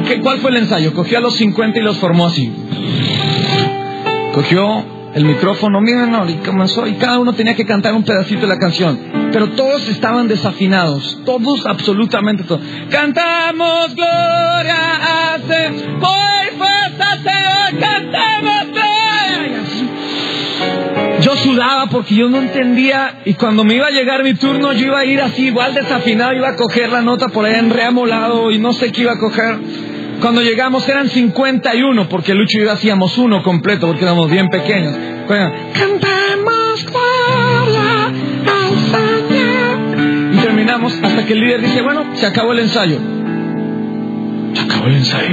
¿Cuál fue el ensayo? Cogió a los 50 y los formó así. Cogió el micrófono, miren, y comenzó, y cada uno tenía que cantar un pedacito de la canción. Pero todos estaban desafinados, todos, absolutamente todos. Cantamos gloria a Dios, hoy fuerza Señor, cantamos gloria. Yo sudaba porque yo no entendía, y cuando me iba a llegar mi turno, yo iba a ir así, igual desafinado, iba a coger la nota por allá en re amolado, y no sé qué iba a coger. Cuando llegamos eran 51, porque Lucho y yo hacíamos uno completo, porque éramos bien pequeños. Cantamos gloria al Señor. Y terminamos hasta que el líder dice, bueno, se acabó el ensayo. Se acabó el ensayo.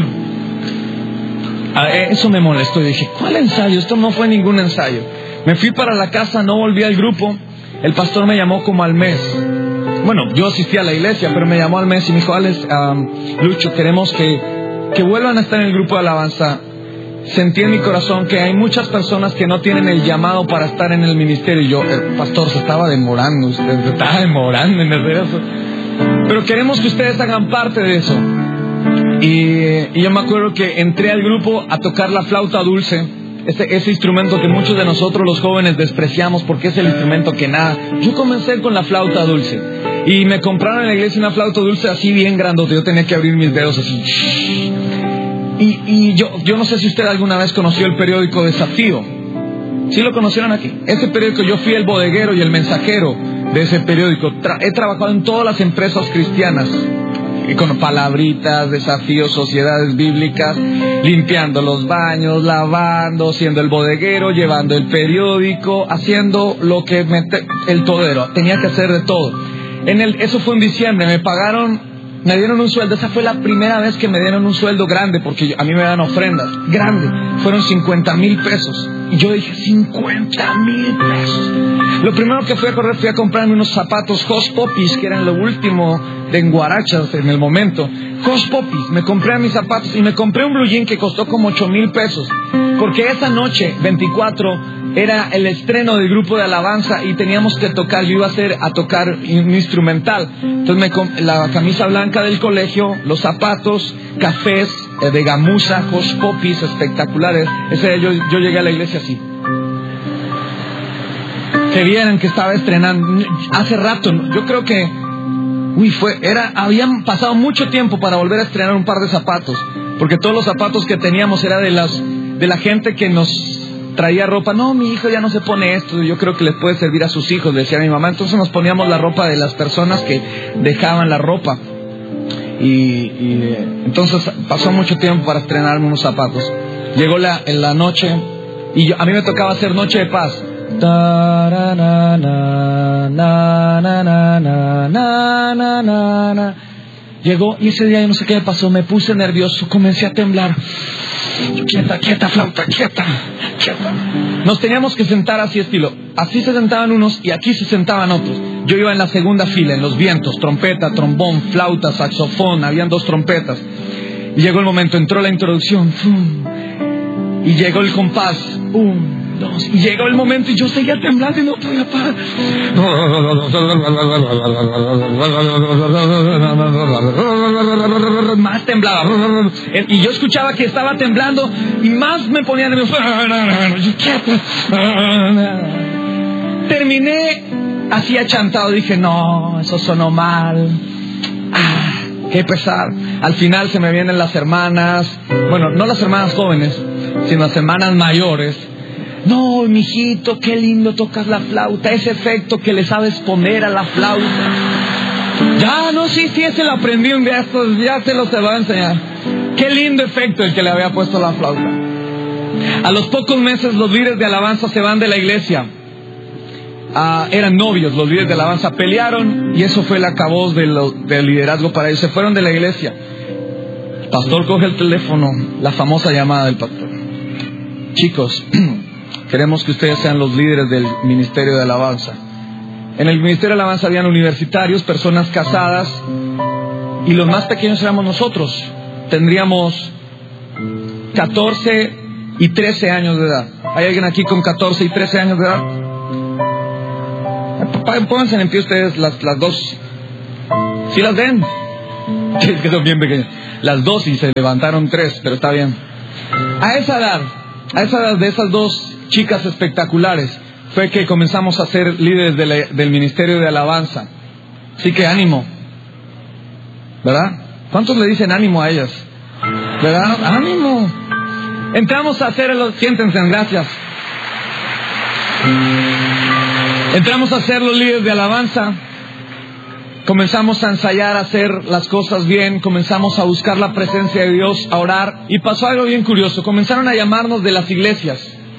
Eso me molestó. Y dije, ¿cuál ensayo? Esto no fue ningún ensayo. Me fui para la casa, no volví al grupo. El pastor me llamó como al mes. Bueno, yo asistí a la iglesia, pero me llamó al mes y me dijo, Alex, Lucho, queremos que vuelvan a estar en el grupo de alabanza. Sentí en mi corazón que hay muchas personas que no tienen el llamado para estar en el ministerio. Y yo, el pastor, se estaba demorando, usted se estaba demorando en hacer eso. Pero queremos que ustedes hagan parte de eso. Y yo me acuerdo que entré al grupo a tocar la flauta dulce. Ese instrumento que muchos de nosotros los jóvenes despreciamos porque es el instrumento que nada. Yo comencé con la flauta dulce. Y me compraron en la iglesia una flauta dulce así bien grandote. Yo tenía que abrir mis dedos así. Y yo no sé si usted alguna vez conoció el periódico Desafío. ¿Sí lo conocieron aquí? Ese periódico, yo fui el bodeguero y el mensajero de ese periódico. He trabajado en todas las empresas cristianas. Y con palabritas, desafíos, sociedades bíblicas, limpiando los baños, lavando, siendo el bodeguero, llevando el periódico, haciendo lo que el todero. Tenía que hacer de todo. Eso fue en diciembre, me dieron un sueldo. Esa fue la primera vez que me dieron un sueldo grande, porque a mí me dan ofrendas, grande. Fueron 50,000 pesos. Y yo dije, 50,000 pesos. Lo primero que fui a comprarme unos zapatos Hush Puppies, que eran lo último de enguarachas en el momento. Hush Puppies, me compré mis zapatos y me compré un blue jean que costó como 8,000 pesos. Porque esa noche, 24, era el estreno del grupo de alabanza y teníamos que tocar. Yo iba a tocar un instrumental. Entonces la camisa blanca del colegio, los zapatos, cafés de gamuza, Hush Puppies espectaculares. Ese día yo llegué a la iglesia así. Que vieran que estaba estrenando. Hace rato, yo creo que habían pasado mucho tiempo para volver a estrenar un par de zapatos. Porque todos los zapatos que teníamos era de la gente que nos traía ropa. No, mi hijo ya no se pone esto, yo creo que les puede servir a sus hijos, decía mi mamá. Entonces nos poníamos la ropa de las personas que dejaban la ropa. Y entonces pasó mucho tiempo para estrenarme unos zapatos. Llegó en la noche y a mí me tocaba hacer Noche de Paz. Llegó y ese día yo no sé qué me pasó, me puse nervioso, comencé a temblar. Yo, quieta, flauta, quieta. Nos teníamos que sentar así estilo. Así se sentaban unos y aquí se sentaban otros. Yo iba en la segunda fila, en los vientos, trompeta, trombón, flauta, saxofón, habían 2 trompetas. Y llegó el momento, entró la introducción. Y llegó el compás. 1, 2. Y llegó el momento y yo seguía temblando y no podía parar. Más temblaba. Y yo escuchaba que estaba temblando y más me ponía nervioso. Terminé así achantado. Dije, no, eso sonó mal. Qué pesar. Al final se me vienen las hermanas. Bueno, no las hermanas jóvenes, sino las hermanas mayores. No, mijito, qué lindo tocas la flauta. Ese efecto que le sabes poner a la flauta. Ya, no, sí, ese lo aprendí un día. Ya se lo va a enseñar. Qué lindo efecto el que le había puesto a la flauta. A los pocos meses los líderes de alabanza se van de la iglesia. Eran novios, los líderes de alabanza pelearon y eso fue el acabose del liderazgo para ellos. Se fueron de la iglesia. El pastor coge el teléfono, la famosa llamada del pastor. Chicos, queremos que ustedes sean los líderes del ministerio de alabanza. En el ministerio de alabanza habían universitarios, personas casadas, y los más pequeños éramos nosotros. Tendríamos 14 y 13 años de edad. ¿Hay alguien aquí con 14 y 13 años de edad? Pónganse en pie ustedes las dos. ¿Sí las ven? Es que son bien pequeñas. Las 2 y se levantaron 3, pero está bien. A esa edad de esas 2 chicas espectaculares, fue que comenzamos a ser líderes del ministerio de alabanza. Así que ánimo, ¿verdad? ¿Cuántos le dicen ánimo a ellas? ¿Verdad? ¡Ánimo! Entramos a hacer siéntense, gracias. Entramos a ser los líderes de alabanza. Comenzamos a ensayar, a hacer las cosas bien. Comenzamos a buscar la presencia de Dios, a orar. Y pasó algo bien curioso. Comenzaron a llamarnos de las iglesias.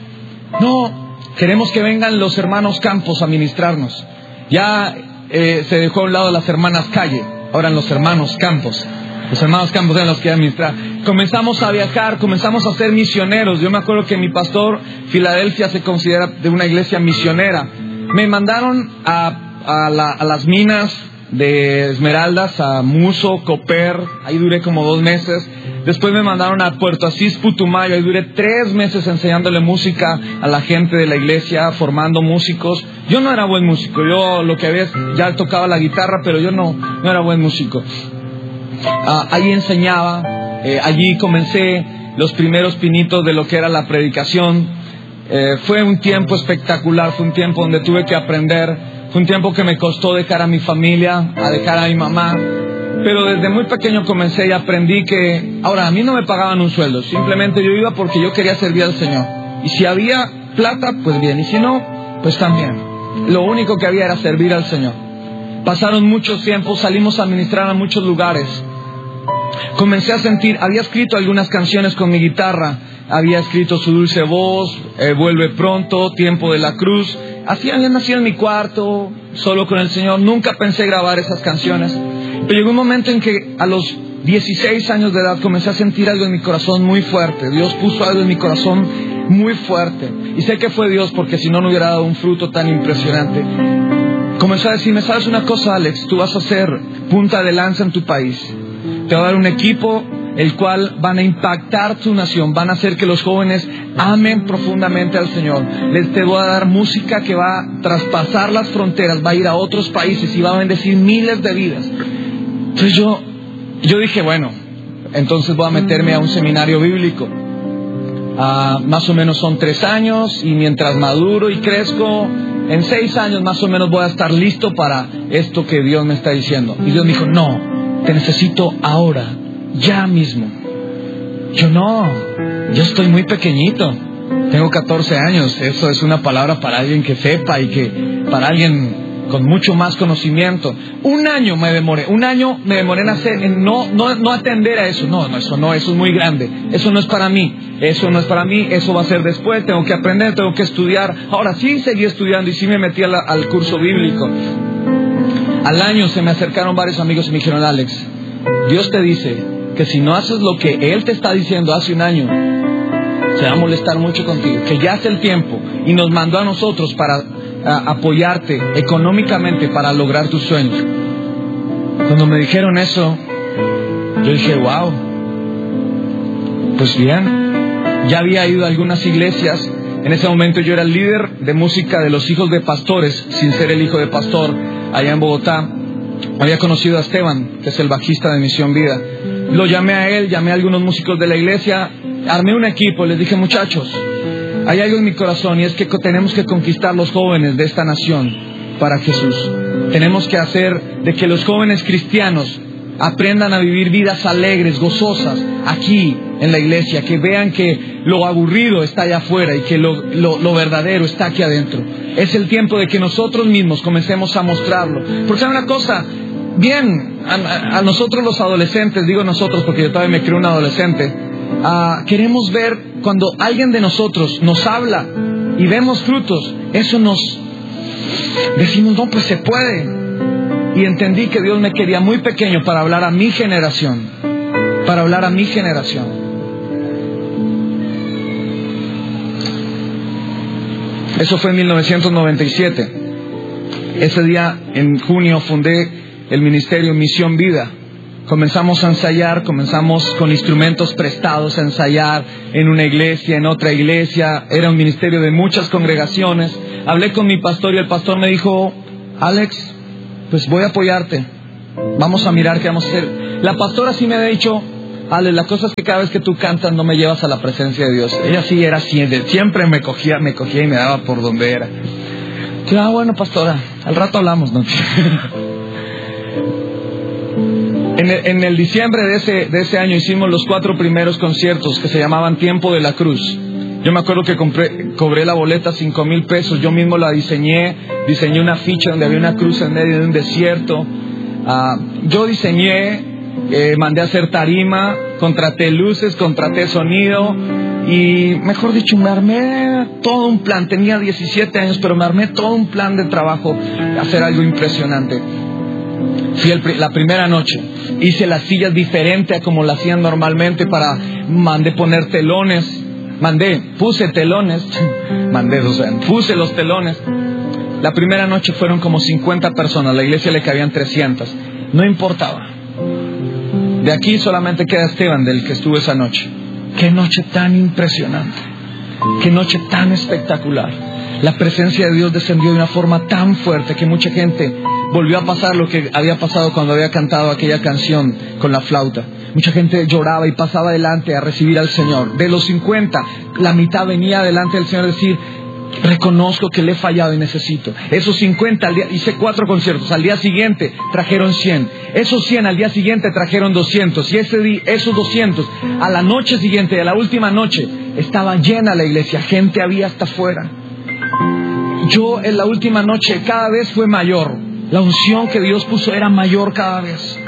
No, queremos que vengan los hermanos Campos a ministrarnos. Ya se dejó a un lado las hermanas Calle. Ahora los hermanos Campos. Los hermanos Campos eran los que iban a ministrar. Comenzamos a viajar, comenzamos a ser misioneros. Yo me acuerdo que mi pastor, Filadelfia, se considera de una iglesia misionera. Me mandaron a las minas de Esmeraldas, a Muso, Copper. Ahí duré como 2 meses. Después me mandaron a Puerto Asís, Putumayo. Ahí duré 3 meses enseñándole música a la gente de la iglesia, formando músicos. Yo no era buen músico. Yo lo que había, ya tocaba la guitarra, pero yo no era buen músico. Allí enseñaba, allí comencé los primeros pinitos de lo que era la predicación. Fue un tiempo espectacular, fue un tiempo donde tuve que aprender, fue un tiempo que me costó dejar a mi familia, a dejar a mi mamá, pero desde muy pequeño comencé y aprendí que, ahora a mí no me pagaban un sueldo, simplemente yo iba porque yo quería servir al Señor, y si había plata, pues bien, y si no, pues también. Lo único que había era servir al Señor. Pasaron muchos tiempos, salimos a ministrar a muchos lugares. Comencé a sentir, había escrito algunas canciones con mi guitarra, había escrito Su dulce voz, Vuelve pronto, Tiempo de la cruz. Había nacido en mi cuarto, solo con el Señor. Nunca pensé grabar esas canciones. Pero llegó un momento en que a los 16 años de edad comencé a sentir algo en mi corazón muy fuerte. Dios puso algo en mi corazón muy fuerte. Y sé que fue Dios, porque si no, no hubiera dado un fruto tan impresionante. Comenzó a decirme, ¿sabes una cosa, Alex? Tú vas a ser punta de lanza en tu país. Te va a dar un equipo el cual van a impactar tu nación, van a hacer que los jóvenes amen profundamente al Señor. Te voy a dar música que va a traspasar las fronteras, va a ir a otros países y va a bendecir miles de vidas. Entonces yo dije, bueno, entonces voy a meterme a un seminario bíblico. Más o menos son 3 años, y mientras maduro y crezco, en 6 años más o menos voy a estar listo para esto que Dios me está diciendo. Y Dios me dijo, no, te necesito ahora, ya mismo. Yo estoy muy pequeñito, tengo 14 años. Eso es una palabra para alguien que sepa y que para alguien con mucho más conocimiento. 1 año me demoré en hacer, no atender a eso. Eso es muy grande. Eso no es para mí, eso va a ser después. Tengo que aprender, tengo que estudiar. Ahora sí seguí estudiando y sí me metí al curso bíblico. Al año se me acercaron varios amigos y me dijeron, Alex, Dios te dice que si no haces lo que Él te está diciendo hace 1 año, se va a molestar mucho contigo, que ya es el tiempo, y nos mandó a nosotros para apoyarte económicamente para lograr tus sueños. Cuando me dijeron eso, yo dije, wow, pues bien. Ya había ido a algunas iglesias. En ese momento yo era el líder de música de los hijos de pastores, sin ser el hijo de pastor, allá en Bogotá. Había conocido a Esteban, que es el bajista de Misión Vida. Lo llamé a él, llamé a algunos músicos de la iglesia, armé un equipo, les dije, muchachos, hay algo en mi corazón, y es que tenemos que conquistar los jóvenes de esta nación para Jesús. Tenemos que hacer de que los jóvenes cristianos aprendan a vivir vidas alegres, gozosas, aquí en la iglesia, que vean que lo aburrido está allá afuera y que lo verdadero está aquí adentro. Es el tiempo de que nosotros mismos comencemos a mostrarlo. Porque ¿saben una cosa? Bien, a nosotros los adolescentes, digo nosotros porque yo todavía me creo un adolescente, queremos ver cuando alguien de nosotros nos habla y vemos frutos, eso nos decimos, no, pues se puede. Y entendí que Dios me quería muy pequeño para hablar a mi generación, Eso fue en 1997. Ese día, en junio, fundé el ministerio Misión Vida. Comenzamos a ensayar, comenzamos con instrumentos prestados a ensayar en una iglesia, en otra iglesia. Era un ministerio de muchas congregaciones. Hablé con mi pastor y el pastor me dijo, Alex, pues voy a apoyarte. Vamos a mirar qué vamos a hacer. La pastora sí me ha dicho, Ale, la cosa es que cada vez que tú cantas no me llevas a la presencia de Dios. Ella sí era así, siempre me cogía y me daba por donde era. Yo, bueno, pastora, al rato hablamos, ¿no? En el diciembre de ese año hicimos los 4 primeros conciertos que se llamaban Tiempo de la Cruz. Yo me acuerdo que cobré la boleta 5,000 pesos, yo mismo la diseñé una ficha donde había una cruz en medio de un desierto. Yo diseñé, mandé a hacer tarima, contraté luces, contraté sonido y, mejor dicho, me armé todo un plan. Tenía 17 años, pero me armé todo un plan de trabajo, hacer algo impresionante. Fui la primera noche, hice las sillas diferente a como las hacían normalmente, mandé poner telones, puse los telones. La primera noche fueron como 50 personas, a la iglesia le cabían 300, no importaba. De aquí solamente queda Esteban, del que estuvo esa noche. Qué noche tan impresionante, qué noche tan espectacular. La presencia de Dios descendió de una forma tan fuerte que mucha gente volvió a pasar lo que había pasado cuando había cantado aquella canción con la flauta. Mucha gente lloraba y pasaba adelante a recibir al Señor. De los 50, la mitad venía delante del Señor a decir, reconozco que le he fallado y necesito. Esos 50, hice 4 conciertos, al día siguiente trajeron 100. Esos 100 al día siguiente trajeron 200. Y esos 200, a la noche siguiente, a la última noche, estaba llena la iglesia, gente había hasta afuera. Yo en la última noche cada vez fue mayor. La unción que Dios puso era mayor cada vez.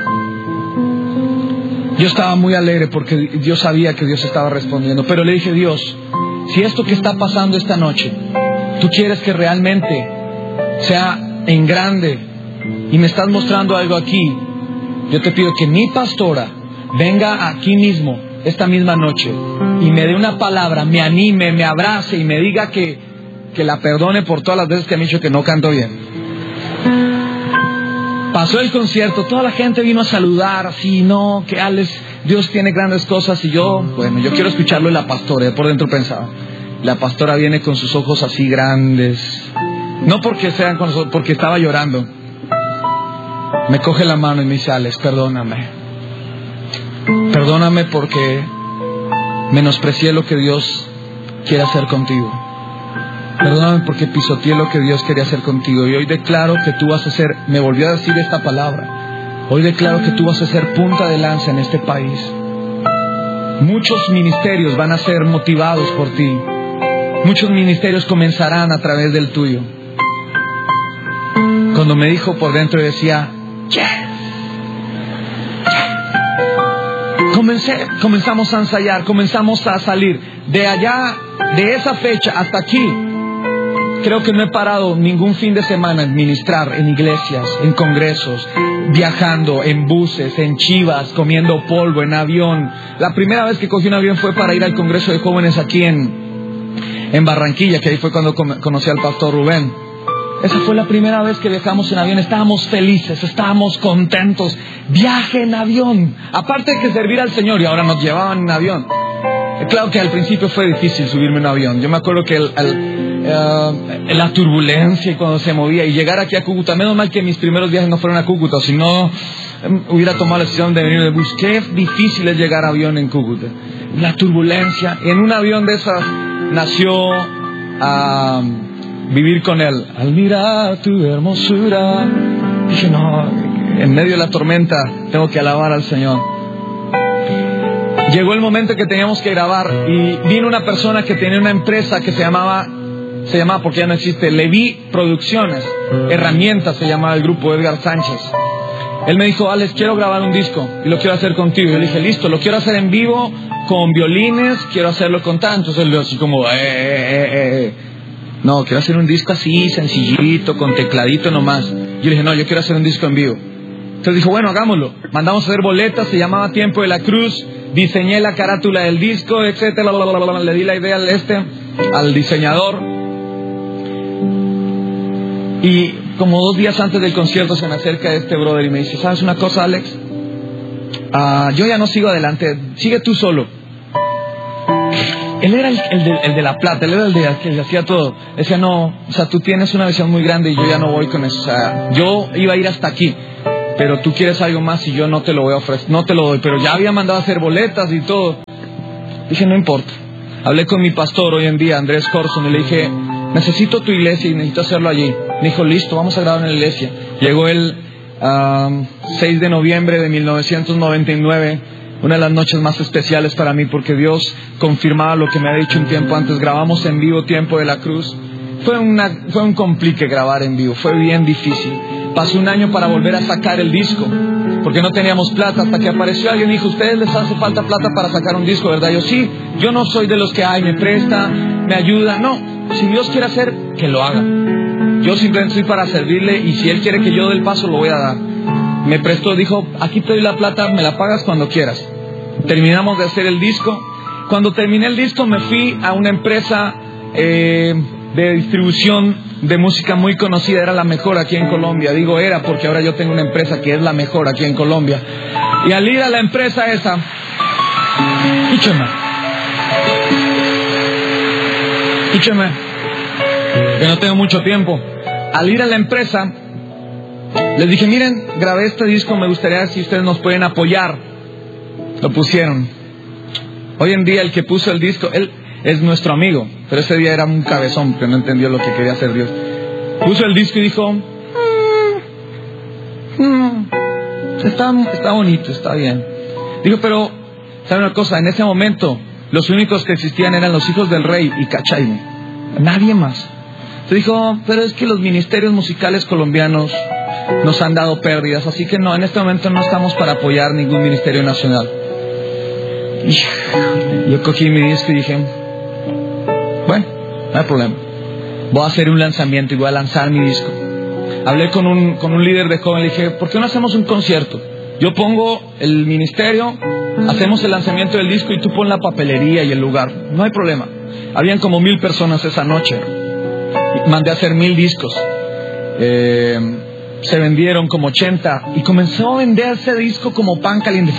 Yo estaba muy alegre porque yo sabía que Dios estaba respondiendo. Pero le dije, Dios, si esto que está pasando esta noche, tú quieres que realmente sea en grande y me estás mostrando algo aquí, yo te pido que mi pastora venga aquí mismo esta misma noche y me dé una palabra, me anime, me abrace y me diga que la perdone por todas las veces que me ha dicho que no canto bien. Pasó el concierto, toda la gente vino a saludar, así, no, que Alex, Dios tiene grandes cosas. Y yo quiero escucharlo de la pastora. Yo por dentro pensaba, la pastora viene con sus ojos así grandes, no porque sean con nosotros, porque estaba llorando. Me coge la mano y me dice, Alex, perdóname porque menosprecié lo que Dios quiere hacer contigo. Perdóname porque pisoteé lo que Dios quería hacer contigo. Y hoy declaro que tú vas a ser, me volvió a decir esta palabra, hoy declaro que tú vas a ser punta de lanza en este país. Muchos ministerios van a ser motivados por ti. Muchos ministerios comenzarán a través del tuyo. Cuando me dijo por dentro, decía, yes. Comenzamos a ensayar, comenzamos a salir. De allá, de esa fecha hasta aquí, creo que no he parado ningún fin de semana en ministrar en iglesias, en congresos, viajando, en buses, en chivas, comiendo polvo, en avión. La primera vez que cogí un avión fue para ir al Congreso de Jóvenes aquí en Barranquilla, que ahí fue cuando conocí al pastor Rubén. Esa fue la primera vez que viajamos en avión. Estábamos felices, estábamos contentos. Viaje en avión. Aparte de que servir al Señor, y ahora nos llevaban en avión. Claro que al principio fue difícil subirme en un avión. Yo me acuerdo que la turbulencia y cuando se movía y llegar aquí a Cúcuta, menos mal que mis primeros viajes no fueron a Cúcuta, si no hubiera tomado la decisión de venir de bus. Qué difícil es llegar a avión en Cúcuta, la turbulencia. En un avión de esas nació Vivir con Él. Al mirar tu hermosura, dije, no, en medio de la tormenta tengo que alabar al Señor. Llegó el momento que teníamos que grabar y vino una persona que tenía una empresa que se llamaba porque ya no existe, Leví Producciones, Herramientas se llamaba el grupo, Edgar Sánchez. Él me dijo, Alex, quiero grabar un disco y lo quiero hacer contigo. Yo le dije, listo, lo quiero hacer en vivo, con violines, quiero hacerlo con tantos. Él así como, no, quiero hacer un disco así, sencillito, con tecladito nomás. Yo le dije, no, yo quiero hacer un disco en vivo. Entonces dijo, bueno, hagámoslo. Mandamos a hacer boletas, se llamaba Tiempo de la Cruz, diseñé la carátula del disco, etcétera, le di la idea al diseñador. Y como 2 días antes del concierto se me acerca este brother y me dice, ¿sabes una cosa, Alex? Yo ya no sigo adelante, sigue tú solo. Él era el de la plata, él era el que le hacía todo. Decía, no, o sea, tú tienes una visión muy grande y yo ya no voy con eso. O sea, yo iba a ir hasta aquí. pero tú quieres algo más y yo no te lo voy a ofrecer, no te lo doy. Pero ya había mandado a hacer boletas y todo. Dije, no importa. Hablé con mi pastor hoy en día, Andrés Corson, y le dije, necesito tu iglesia y necesito hacerlo allí. Me dijo, listo, vamos a grabar en la iglesia. Llegó el 6 de noviembre de 1999, una de las noches más especiales para mí, porque Dios confirmaba lo que me había dicho un tiempo antes. Grabamos en vivo Tiempo de la Cruz. Fue un complique grabar en vivo, fue bien difícil. Pasó un año para volver a sacar el disco, porque no teníamos plata, hasta que apareció alguien y dijo, ¿ustedes les hace falta plata para sacar un disco, verdad? Yo, sí, yo no soy de los que, me presta, me ayuda. No, si Dios quiere hacer, que lo haga. Yo simplemente estoy para servirle, y si Él quiere que yo dé el paso, lo voy a dar. Me prestó, dijo, aquí te doy la plata, me la pagas cuando quieras. Terminamos de hacer el disco. Cuando terminé el disco me fui a una empresa de distribución de música muy conocida, era la mejor aquí en Colombia. Digo era porque ahora yo tengo una empresa que es la mejor aquí en Colombia. Y al ir a la empresa esa, escúcheme, que no tengo mucho tiempo. Al ir a la empresa, les dije, miren, grabé este disco, me gustaría si ustedes nos pueden apoyar. Lo pusieron. Hoy en día el que puso el disco, él es nuestro amigo, pero ese día era un cabezón que no entendió lo que quería hacer Dios. Puso el disco y dijo, está bonito, está bien. Dijo, pero, ¿sabe una cosa? En ese momento, los únicos que existían eran los hijos del rey y Cachayme. Nadie más. Entonces dijo, pero es que los ministerios musicales colombianos nos han dado pérdidas, así que no, en este momento no estamos para apoyar ningún ministerio nacional. Y yo cogí mi disco y dije, bueno, no hay problema, voy a hacer un lanzamiento y voy a lanzar mi disco. Hablé con un líder de joven, le dije, ¿por qué no hacemos un concierto? Yo pongo el ministerio, hacemos el lanzamiento del disco y tú pon la papelería y el lugar, no hay problema. Habían como 1000 personas esa noche. Mandé a hacer 1000 discos. Se vendieron como 80 y comenzó a venderse disco como pan caliente.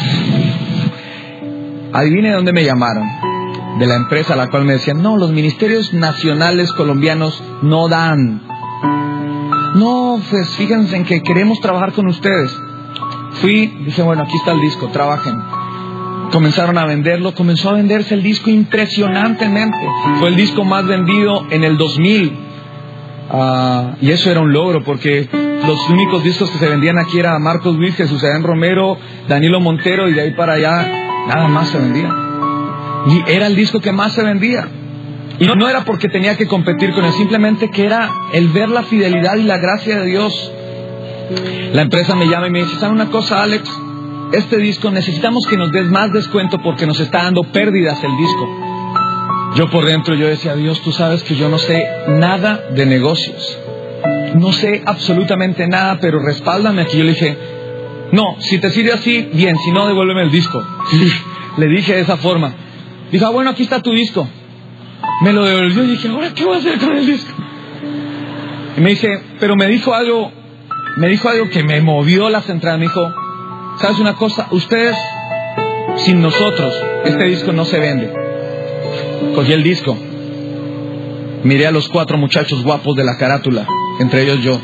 Adivine dónde me llamaron. De la empresa a la cual me decían, no, los ministerios nacionales colombianos no dan. No, pues fíjense en que queremos trabajar con ustedes. Fui, dije, bueno, aquí está el disco, trabajen. Comenzaron a venderlo, comenzó a venderse el disco impresionantemente. Fue el disco más vendido en el 2000. Y eso era un logro, porque los únicos discos que se vendían aquí era Marcos Luis, Jesús Adán Romero, Danilo Montero, y de ahí para allá nada más se vendía. Y era el disco que más se vendía. Y no era porque tenía que competir con él, simplemente que era el ver la fidelidad y la gracia de Dios. La empresa me llama y me dice, ¿sabe una cosa, Alex? Este disco necesitamos que nos des más descuento porque nos está dando pérdidas el disco. Yo por dentro yo decía, Dios, tú sabes que yo no sé nada de negocios. No sé absolutamente nada, pero respáldame aquí. Yo le dije, no, si te sirve así, bien, si no, devuélveme el disco. Le dije de esa forma. Dijo, bueno, aquí está tu disco. Me lo devolvió y dije, ahora, ¿qué voy a hacer con el disco? Y me dice, pero me dijo algo que me movió las entradas. Me dijo, ¿sabes una cosa? Ustedes, sin nosotros, este disco no se vende. Cogí el disco, miré a los 4 muchachos guapos de la carátula, entre ellos yo.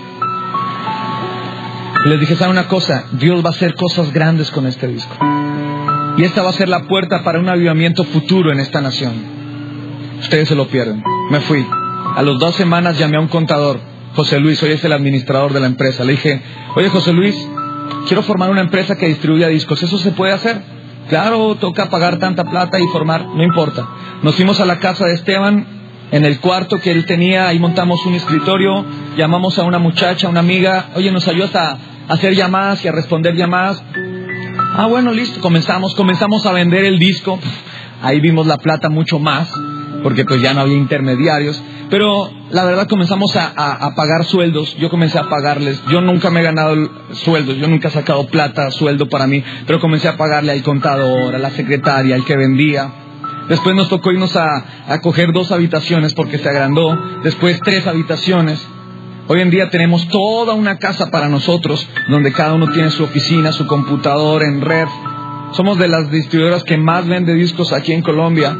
Les dije, ¿saben una cosa? Dios va a hacer cosas grandes con este disco. Y esta va a ser la puerta para un avivamiento futuro en esta nación. Ustedes se lo pierden. Me fui. A las 2 semanas llamé a un contador, José Luis, hoy es el administrador de la empresa. Le dije, oye José Luis, quiero formar una empresa que distribuya discos. ¿Eso se puede hacer? Claro, toca pagar tanta plata y formar, no importa. Nos fuimos a la casa de Esteban, en el cuarto que él tenía, ahí montamos un escritorio, llamamos a una muchacha, una amiga, oye, ¿nos ayudas a hacer llamadas y a responder llamadas? Bueno, listo, comenzamos a vender el disco. Ahí vimos la plata mucho más, porque pues ya no había intermediarios. Pero la verdad comenzamos a pagar sueldos. Yo comencé a pagarles. Yo nunca me he ganado sueldos. Yo nunca he sacado plata, sueldo para mí. Pero comencé a pagarle al contador, a la secretaria, al que vendía. Después nos tocó irnos a coger 2 habitaciones porque se agrandó. Después 3 habitaciones. Hoy en día tenemos toda una casa para nosotros, donde cada uno tiene su oficina, su computador en red. Somos de las distribuidoras que más vende discos aquí en Colombia.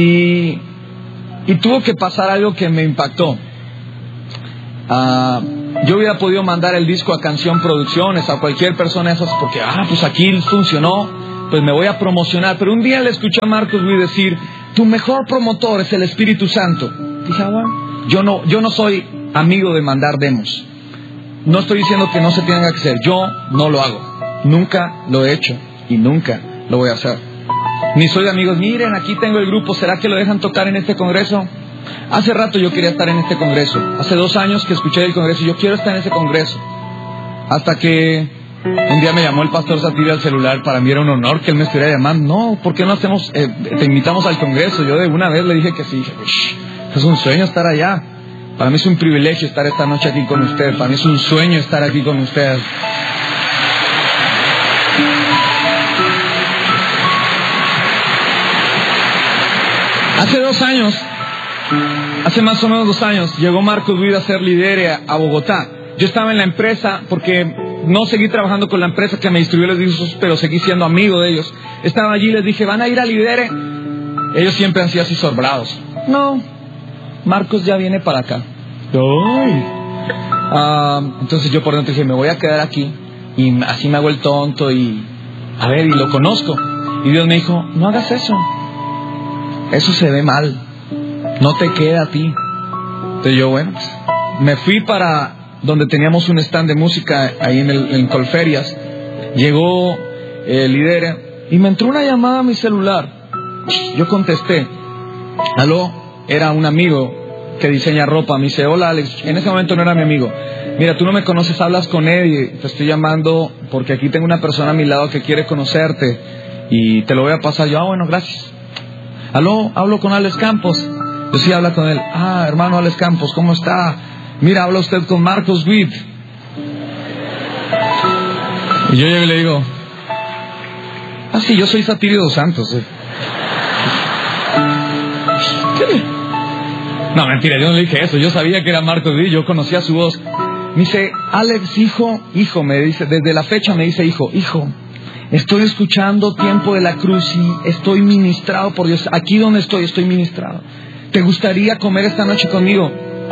Y tuvo que pasar algo que me impactó. Yo hubiera podido mandar el disco a Canción Producciones, a cualquier persona de esas, porque, pues aquí funcionó, pues me voy a promocionar. Pero un día le escuché a Marcos Witt decir, tu mejor promotor es el Espíritu Santo. Dije, bueno, yo no soy amigo de mandar demos. No estoy diciendo que no se tenga que hacer, yo no lo hago. Nunca lo he hecho y nunca lo voy a hacer. Ni soy de amigos, miren, aquí tengo el grupo, ¿será que lo dejan tocar en este congreso? Hace rato yo quería estar en este congreso. Hace 2 años que escuché el congreso, yo quiero estar en ese congreso. Hasta que un día me llamó el pastor Satir al celular, para mí era un honor que él me estuviera llamando. No, ¿por qué no hacemos, te invitamos al congreso? Yo de una vez le dije que sí. Es un sueño estar allá. Para mí es un privilegio estar esta noche aquí con ustedes. Para mí es un sueño estar aquí con ustedes. Hace más o menos 2 años, llegó Marcos Witt a ser líder a Bogotá. Yo estaba en la empresa porque no seguí trabajando con la empresa que me distribuyó los discos, pero seguí siendo amigo de ellos. Estaba allí y les dije, ¿van a ir a Lidere? Ellos siempre han sido así sobrados. No, Marcos ya viene para acá. Entonces yo por dentro dije, me voy a quedar aquí. Y así me hago el tonto y lo conozco. Y Dios me dijo, no hagas eso. Eso se ve mal. No te queda a ti. Entonces yo, bueno, pues, me fui para donde teníamos un stand de música ahí en Colferias. Llegó el líder y me entró una llamada a mi celular. Yo contesté. Aló, era un amigo que diseña ropa. Me dice, hola Alex. En ese momento no era mi amigo. Mira, tú no me conoces, hablas con Eddie. Te estoy llamando porque aquí tengo una persona a mi lado que quiere conocerte y te lo voy a pasar. Yo, bueno, gracias. Aló, hablo con Alex Campos. Yo sí, habla con él. Hermano Alex Campos, ¿cómo está? Mira, habla usted con Marcos Witt. Y yo llego y le digo, sí, yo soy Satirio dos Santos. No, mentira, yo no le dije eso. Yo sabía que era Marcos Witt, yo conocía su voz. Me dice, Alex, hijo, me dice, desde la fecha me dice, hijo, estoy escuchando Tiempo de la Cruz y estoy ministrado por Dios. Aquí donde estoy ministrado. ¿Te gustaría comer esta noche conmigo?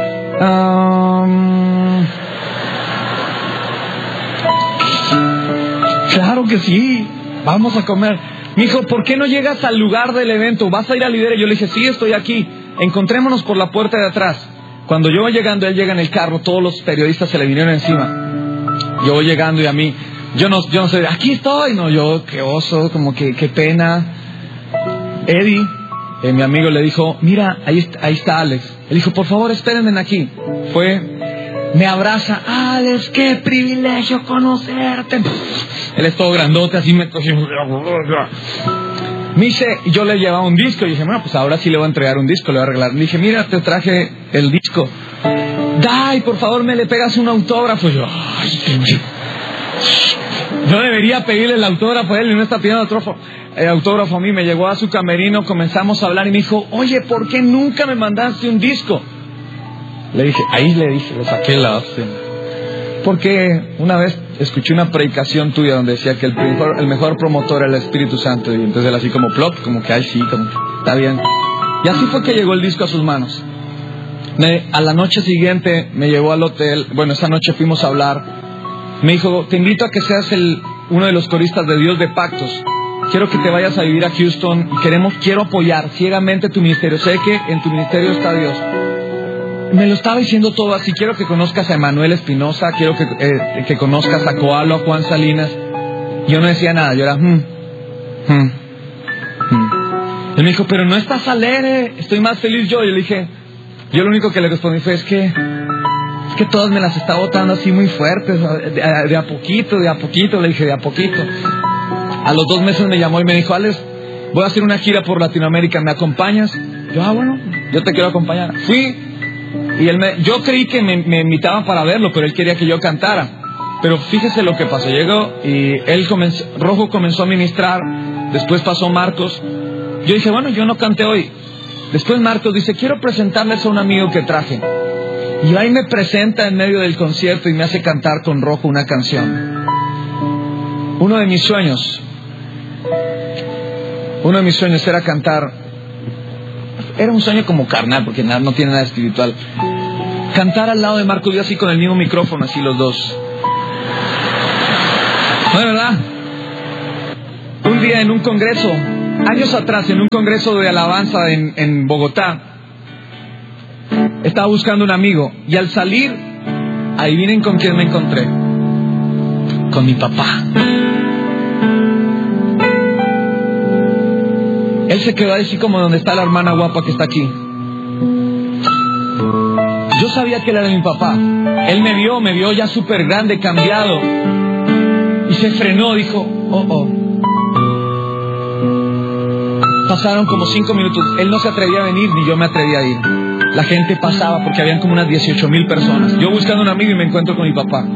Claro que sí, vamos a comer. Mijo, ¿por qué no llegas al lugar del evento? ¿Vas a ir a Lidere? Yo le dije, sí, estoy aquí. Encontrémonos por la puerta de atrás. Cuando yo voy llegando, él llega en el carro, todos los periodistas se le vinieron encima. Yo voy llegando y a mí, yo no sé, aquí estoy. No, yo, qué oso, como que qué pena. Eddie, mi amigo, le dijo, mira, ahí está Alex. Él dijo, por favor, espérenme aquí. Me abraza, Alex, qué privilegio conocerte. Él es todo grandote, así me cogió. Me dice, yo le llevaba un disco y dije, bueno, pues ahora sí le voy a entregar un disco, le voy a regalar. Le dije, mira, te traje el disco. Dai, por favor, me le pegas un autógrafo. Yo, no debería pedirle el autógrafo a él y no está pidiendo autógrafo a mí. Me llegó a su camerino, comenzamos a hablar y me dijo, oye, ¿por qué nunca me mandaste un disco? Le saqué la opción. Porque una vez escuché una predicación tuya donde decía que el mejor promotor era el Espíritu Santo. Y entonces él así como plop, como que sí, como que está bien. Y así fue que llegó el disco a sus manos. A la noche siguiente me llevó al hotel. Bueno, esa noche fuimos a hablar. Me dijo, te invito a que seas uno de los coristas de Dios de Pactos. Quiero que te vayas a vivir a Houston y quiero apoyar ciegamente tu ministerio. Sé que en tu ministerio está Dios. Me lo estaba diciendo todo así. Quiero que conozcas a Emanuel Espinosa, quiero que conozcas a Coalo, a Juan Salinas. Yo no decía nada, yo era Él me dijo, pero no estás alegre, estoy más feliz yo. Y le dije, yo lo único que le respondí fue, es que todas me las está botando así muy fuertes, de a poquito, le dije, de a poquito. A los 2 meses me llamó y me dijo, Alex, voy a hacer una gira por Latinoamérica, ¿me acompañas? Yo, bueno, yo te quiero acompañar. Fui. Y yo creí que me invitaban para verlo, pero él quería que yo cantara. Pero fíjese lo que pasó. Llegó y Rojo comenzó a ministrar. Después pasó Marcos. Yo dije, bueno, yo no canté hoy. Después Marcos dice, quiero presentarles a un amigo que traje. Y ahí me presenta en medio del concierto y me hace cantar con Rojo una canción. Uno de mis sueños era cantar. Era un sueño como carnal, porque no tiene nada espiritual. cantar al lado de Marco Díaz así con el mismo micrófono, así los dos. ¿No es verdad? Un día en un congreso, años atrás, en un congreso de alabanza en Bogotá, estaba buscando un amigo y al salir, adivinen con quién me encontré. Con mi papá. Él se quedó así como donde está la hermana guapa que está aquí. Yo sabía que él era mi papá. Él me vio ya súper grande, cambiado. Y se frenó, dijo, oh. Pasaron como 5 minutos. Él no se atrevía a venir, ni yo me atrevía a ir. La gente pasaba porque habían como unas 18,000 personas. Yo buscando un amigo y me encuentro con mi papá.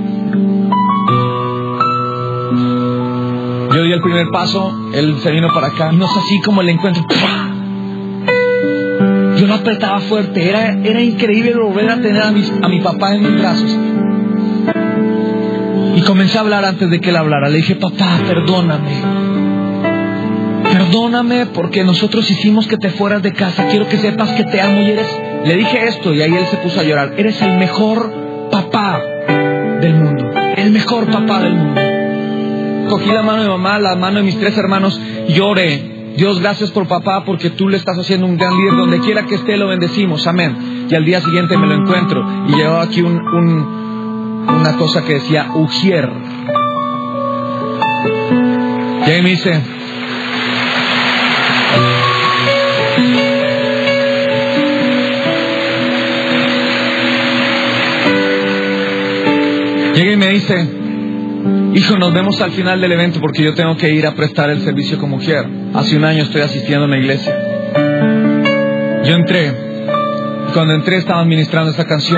Yo di el primer paso, él se vino para acá. Y no sé, así como el encuentro. ¡Pah! Yo lo apretaba fuerte. Era increíble volver a tener a mi papá en mis brazos. Y comencé a hablar antes de que él hablara. Le dije, papá, perdóname. Perdóname porque nosotros hicimos que te fueras de casa. Quiero que sepas que te amo y eres... Le dije esto y ahí él se puso a llorar. Eres el mejor papá del mundo. El mejor papá del mundo. Cogí la mano de mamá, la mano de mis 3 hermanos y oré. Dios, gracias por papá porque tú le estás haciendo un gran líder. Donde quiera que esté lo bendecimos. Amén. Y al día siguiente me lo encuentro y llevaba aquí una cosa que decía Ujier. Y ahí me dice... Llega y me dice, hijo, nos vemos al final del evento porque yo tengo que ir a prestar el servicio como mujer. Hace un año estoy asistiendo a una iglesia. Yo entré, y cuando entré estaban ministrando esta canción.